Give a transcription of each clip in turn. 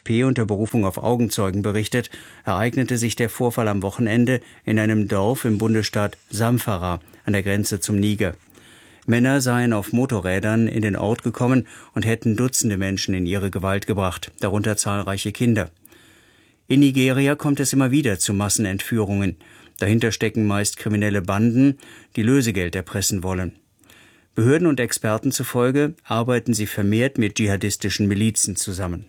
AFP unter Berufung auf Augenzeugen berichtet, ereignete sich der Vorfall am Wochenende in einem Dorf im Bundesstaat Zamfara an der Grenze zum Niger. Männer seien auf Motorrädern in den Ort gekommen und hätten Dutzende Menschen in ihre Gewalt gebracht, darunter zahlreiche Kinder. In Nigeria kommt es immer wieder zu Massenentführungen. Dahinter stecken meist kriminelle Banden, die Lösegeld erpressen wollen. Behörden und Experten zufolge arbeiten sie vermehrt mit dschihadistischen Milizen zusammen.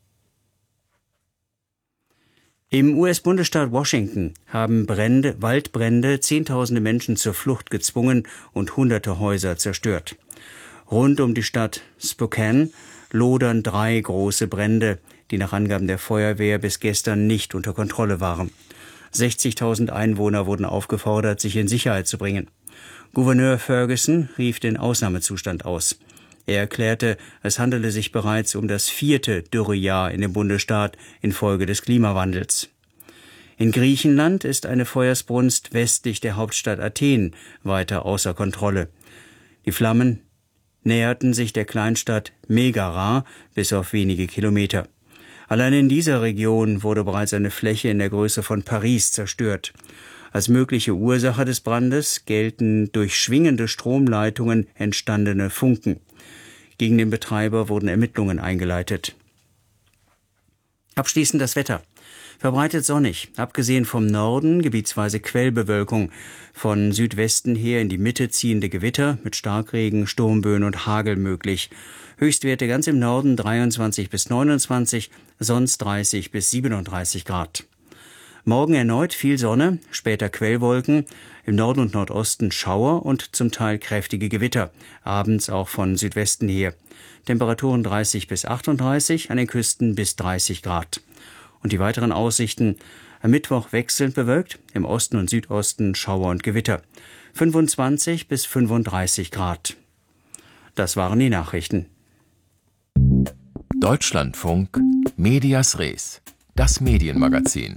Im US-Bundesstaat Washington haben Waldbrände Zehntausende Menschen zur Flucht gezwungen und hunderte Häuser zerstört. Rund um die Stadt Spokane lodern 3 große Brände, die nach Angaben der Feuerwehr bis gestern nicht unter Kontrolle waren. 60.000 Einwohner wurden aufgefordert, sich in Sicherheit zu bringen. Gouverneur Ferguson rief den Ausnahmezustand aus. Er erklärte, es handele sich bereits um das 4. Dürrejahr in dem Bundesstaat infolge des Klimawandels. In Griechenland ist eine Feuersbrunst westlich der Hauptstadt Athen weiter außer Kontrolle. Die Flammen näherten sich der Kleinstadt Megara bis auf wenige Kilometer. Allein in dieser Region wurde bereits eine Fläche in der Größe von Paris zerstört. Als mögliche Ursache des Brandes gelten durch schwingende Stromleitungen entstandene Funken. Gegen den Betreiber wurden Ermittlungen eingeleitet. Abschließend das Wetter. Verbreitet sonnig, abgesehen vom Norden gebietsweise Quellbewölkung. Von Südwesten her in die Mitte ziehende Gewitter mit Starkregen, Sturmböen und Hagel möglich. Höchstwerte ganz im Norden 23 bis 29, sonst 30 bis 37 Grad. Morgen erneut viel Sonne, später Quellwolken, im Norden und Nordosten Schauer und zum Teil kräftige Gewitter, abends auch von Südwesten her. Temperaturen 30 bis 38, an den Küsten bis 30 Grad. Und die weiteren Aussichten: am Mittwoch wechselnd bewölkt, im Osten und Südosten Schauer und Gewitter. 25 bis 35 Grad. Das waren die Nachrichten. Deutschlandfunk Medias Res, das Medienmagazin.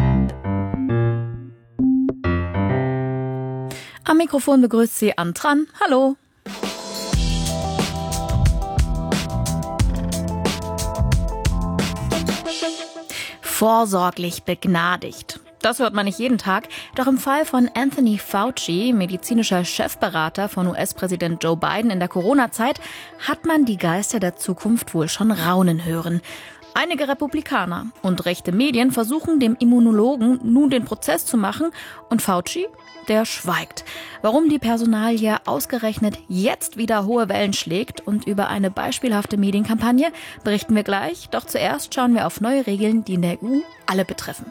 Am Mikrofon begrüßt Sie Ann Tran. Hallo. Vorsorglich begnadigt. Das hört man nicht jeden Tag, doch im Fall von Anthony Fauci, medizinischer Chefberater von US-Präsident Joe Biden in der Corona-Zeit, hat man die Geister der Zukunft wohl schon raunen hören. Einige Republikaner und rechte Medien versuchen dem Immunologen nun den Prozess zu machen und Fauci, der schweigt. Warum die Personalie ausgerechnet jetzt wieder hohe Wellen schlägt und über eine beispielhafte Medienkampagne berichten wir gleich. Doch zuerst schauen wir auf neue Regeln, die in der EU alle betreffen.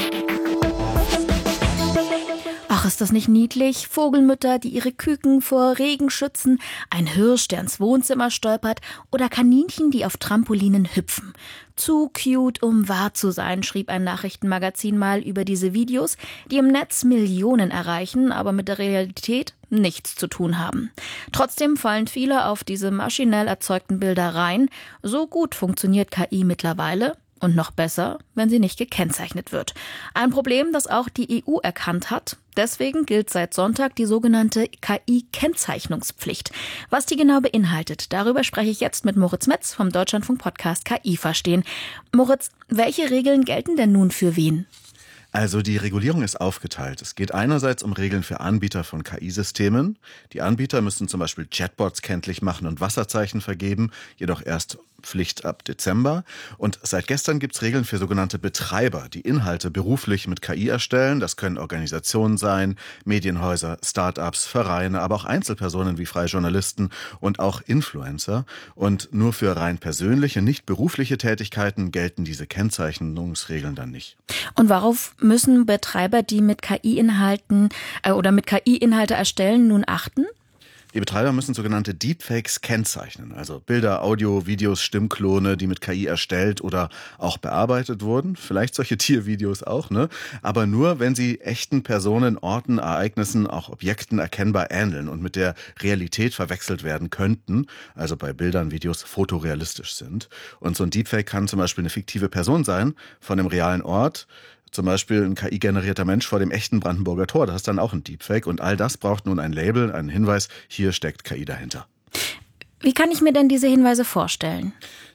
Ach, ist das nicht niedlich? Vogelmütter, die ihre Küken vor Regen schützen, ein Hirsch, der ins Wohnzimmer stolpert oder Kaninchen, die auf Trampolinen hüpfen. Zu cute, um wahr zu sein, schrieb ein Nachrichtenmagazin mal über diese Videos, die im Netz Millionen erreichen, aber mit der Realität nichts zu tun haben. Trotzdem fallen viele auf diese maschinell erzeugten Bilder rein. So gut funktioniert KI mittlerweile. Und noch besser, wenn sie nicht gekennzeichnet wird. Ein Problem, das auch die EU erkannt hat. Deswegen gilt seit Sonntag die sogenannte KI-Kennzeichnungspflicht. Was die genau beinhaltet, darüber spreche ich jetzt mit Moritz Metz vom Deutschlandfunk-Podcast KI verstehen. Moritz, welche Regeln gelten denn nun für wen? Also die Regulierung ist aufgeteilt. Es geht einerseits um Regeln für Anbieter von KI-Systemen. Die Anbieter müssen zum Beispiel Chatbots kenntlich machen und Wasserzeichen vergeben, jedoch erst Pflicht ab Dezember. Und seit gestern gibt es Regeln für sogenannte Betreiber, die Inhalte beruflich mit KI erstellen. Das können Organisationen sein, Medienhäuser, Start-ups, Vereine, aber auch Einzelpersonen wie freie Journalisten und auch Influencer. Und nur für rein persönliche, nicht berufliche Tätigkeiten gelten diese Kennzeichnungsregeln dann nicht. Und worauf müssen Betreiber, die mit KI-Inhalten oder mit KI-Inhalte erstellen, nun achten? Die Betreiber müssen sogenannte Deepfakes kennzeichnen, also Bilder, Audio, Videos, Stimmklone, die mit KI erstellt oder auch bearbeitet wurden. Vielleicht solche Tiervideos auch, ne? Aber nur, wenn sie echten Personen, Orten, Ereignissen, auch Objekten erkennbar ähneln und mit der Realität verwechselt werden könnten, also bei Bildern, Videos fotorealistisch sind. Und so ein Deepfake kann zum Beispiel eine fiktive Person sein von einem realen Ort, zum Beispiel ein KI-generierter Mensch vor dem echten Brandenburger Tor. Das ist dann auch ein Deepfake. Und all das braucht nun ein Label, einen Hinweis, hier steckt KI dahinter. Wie kann ich mir denn diese Hinweise vorstellen?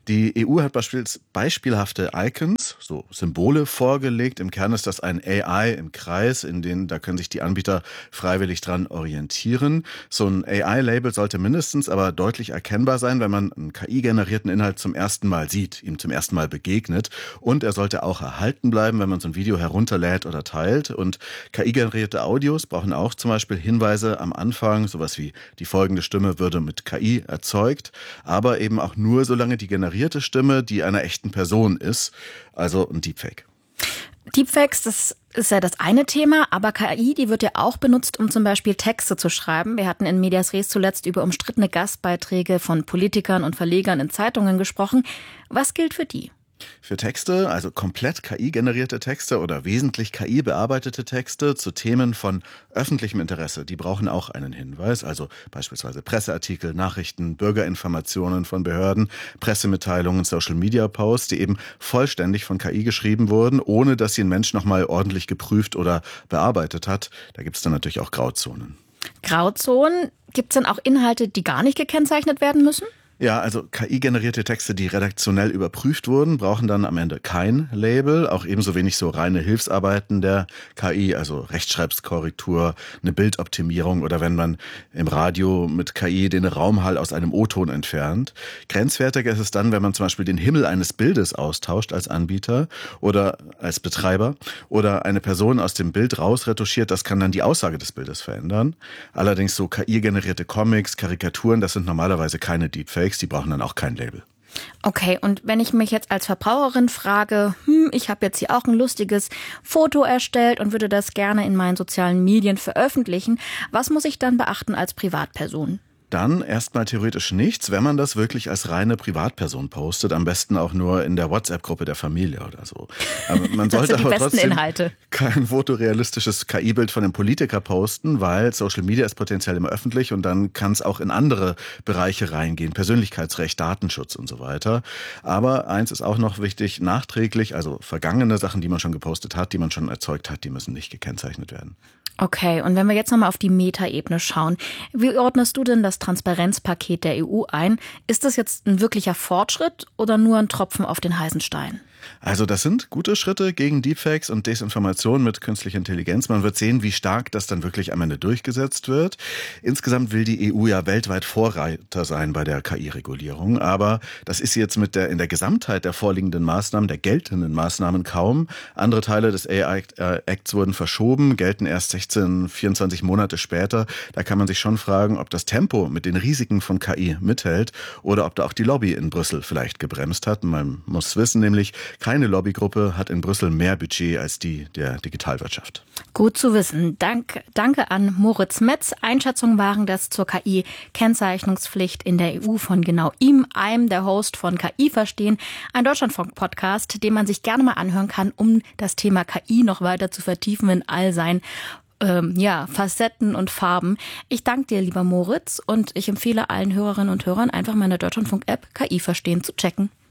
Die EU hat beispielhafte Icons, so Symbole vorgelegt. Im Kern ist das ein AI im Kreis, da können sich die Anbieter freiwillig dran orientieren. So ein AI-Label sollte mindestens aber deutlich erkennbar sein, wenn man einen KI-generierten Inhalt zum ersten Mal sieht, ihm zum ersten Mal begegnet. Und er sollte auch erhalten bleiben, wenn man so ein Video herunterlädt oder teilt. Und KI-generierte Audios brauchen auch zum Beispiel Hinweise am Anfang, sowas wie die folgende Stimme würde mit KI erzeugt, aber eben auch nur solange die generierte Stimme, die einer echten Person ist, also ein Deepfake. Deepfakes, das ist ja das eine Thema, aber KI, die wird ja auch benutzt, um zum Beispiel Texte zu schreiben. Wir hatten in Medias Res zuletzt über umstrittene Gastbeiträge von Politikern und Verlegern in Zeitungen gesprochen. Was gilt für die? Für Texte, also komplett KI-generierte Texte oder wesentlich KI-bearbeitete Texte zu Themen von öffentlichem Interesse, die brauchen auch einen Hinweis, also beispielsweise Presseartikel, Nachrichten, Bürgerinformationen von Behörden, Pressemitteilungen, Social-Media-Posts, die eben vollständig von KI geschrieben wurden, ohne dass sie ein Mensch nochmal ordentlich geprüft oder bearbeitet hat. Da gibt es dann natürlich auch Grauzonen. Grauzonen? Gibt es dann auch Inhalte, die gar nicht gekennzeichnet werden müssen? Ja, also KI-generierte Texte, die redaktionell überprüft wurden, brauchen dann am Ende kein Label, auch ebenso wenig so reine Hilfsarbeiten der KI, also Rechtschreibkorrektur, eine Bildoptimierung oder wenn man im Radio mit KI den Raumhall aus einem O-Ton entfernt. Grenzwertiger ist es dann, wenn man zum Beispiel den Himmel eines Bildes austauscht als Anbieter oder als Betreiber oder eine Person aus dem Bild rausretuschiert, das kann dann die Aussage des Bildes verändern. Allerdings so KI-generierte Comics, Karikaturen, das sind normalerweise keine Deepfakes. Die brauchen dann auch kein Label. Okay, und wenn ich mich jetzt als Verbraucherin frage, ich habe jetzt hier auch ein lustiges Foto erstellt und würde das gerne in meinen sozialen Medien veröffentlichen, was muss ich dann beachten als Privatperson? Dann erstmal theoretisch nichts, wenn man das wirklich als reine Privatperson postet, am besten auch nur in der WhatsApp-Gruppe der Familie oder so. Aber man sollte aber trotzdem kein fotorealistisches KI-Bild von einem Politiker posten, weil Social Media ist potenziell immer öffentlich und dann kann es auch in andere Bereiche reingehen, Persönlichkeitsrecht, Datenschutz und so weiter. Aber eins ist auch noch wichtig, nachträglich, also vergangene Sachen, die man schon gepostet hat, die man schon erzeugt hat, die müssen nicht gekennzeichnet werden. Okay, und wenn wir jetzt nochmal auf die Metaebene schauen, wie ordnest du denn das Transparenzpaket der EU ein? Ist das jetzt ein wirklicher Fortschritt oder nur ein Tropfen auf den heißen Stein? Also das sind gute Schritte gegen Deepfakes und Desinformation mit künstlicher Intelligenz. Man wird sehen, wie stark das dann wirklich am Ende durchgesetzt wird. Insgesamt will die EU ja weltweit Vorreiter sein bei der KI-Regulierung. Aber das ist jetzt in der Gesamtheit der vorliegenden Maßnahmen, der geltenden Maßnahmen kaum. Andere Teile des AI-Acts wurden verschoben, gelten erst 24 Monate später. Da kann man sich schon fragen, ob das Tempo mit den Risiken von KI mithält oder ob da auch die Lobby in Brüssel vielleicht gebremst hat. Man muss wissen nämlich, keine Lobbygruppe hat in Brüssel mehr Budget als die der Digitalwirtschaft. Gut zu wissen. Danke an Moritz Metz. Einschätzungen waren das zur KI-Kennzeichnungspflicht in der EU von genau ihm, einem der Host von KI verstehen, ein Deutschlandfunk-Podcast, den man sich gerne mal anhören kann, um das Thema KI noch weiter zu vertiefen in all seinen Facetten und Farben. Ich danke dir, lieber Moritz, und ich empfehle allen Hörerinnen und Hörern, einfach mal in der Deutschlandfunk-App KI verstehen zu checken.